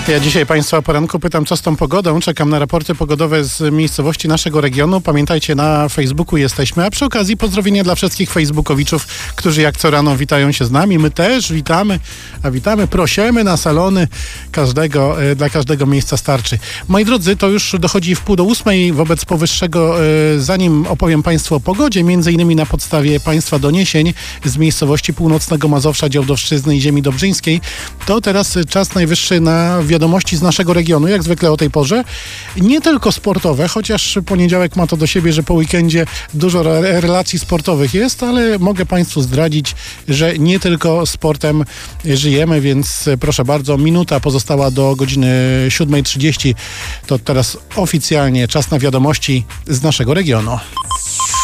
Ja dzisiaj Państwa o poranku pytam, co z tą pogodą. Czekam na raporty pogodowe z miejscowości naszego regionu. Pamiętajcie, na Facebooku jesteśmy, a przy okazji pozdrowienia dla wszystkich facebookowiczów, którzy jak co rano witają się z nami. My też witamy, prosimy na salony dla każdego miejsca starczy. Moi drodzy, to już dochodzi w 7:30. Wobec powyższego, zanim opowiem Państwu o pogodzie, między innymi na podstawie Państwa doniesień z miejscowości północnego Mazowsza, Działdowszczyzny i ziemi dobrzyńskiej, to teraz czas najwyższy na wiadomości z naszego regionu, jak zwykle o tej porze. Nie tylko sportowe, chociaż poniedziałek ma to do siebie, że po weekendzie dużo relacji sportowych jest, ale mogę Państwu zdradzić, że nie tylko sportem żyjemy, więc proszę bardzo, minuta pozostała do godziny 7:30. To teraz oficjalnie czas na wiadomości z naszego regionu.